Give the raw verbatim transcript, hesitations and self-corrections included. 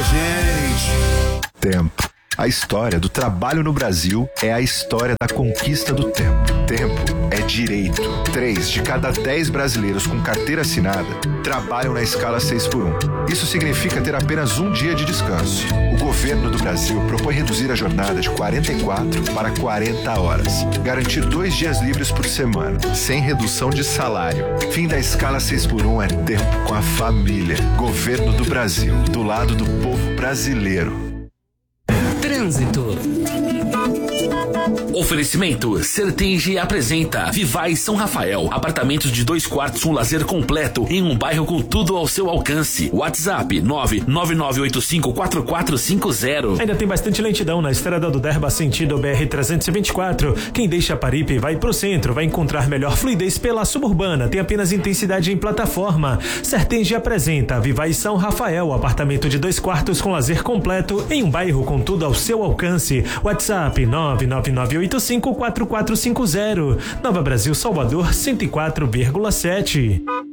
gente. Tempo. A história do trabalho no Brasil é a história da conquista do tempo. Tempo é direito. Três de cada dez brasileiros com carteira assinada trabalham na escala seis por um. Isso significa ter apenas um dia de descanso. O governo do Brasil propõe reduzir a jornada de quarenta e quatro para quarenta horas. Garantir dois dias livres por semana, sem redução de salário. Fim da escala seis por um é tempo com a família. Governo do Brasil, do lado do povo brasileiro. Trânsito. Oferecimento Sertenge apresenta Vivaz São Rafael, apartamentos de dois quartos com lazer completo em um bairro com tudo ao seu alcance. WhatsApp nove nove nove oito cinco quatro quatro cinco zero. Ainda tem bastante lentidão na estrada do Derba sentido B R trezentos e vinte e quatro. Quem deixa Paripe vai pro centro, vai encontrar melhor fluidez pela suburbana, tem apenas intensidade em plataforma. Sertenge apresenta Vivaz São Rafael, apartamento de dois quartos com lazer completo em um bairro com tudo ao seu alcance. WhatsApp nove nove nove oito cinco quatro quatro cinco zero. Nova Brasil Salvador cento e quatro vírgula sete.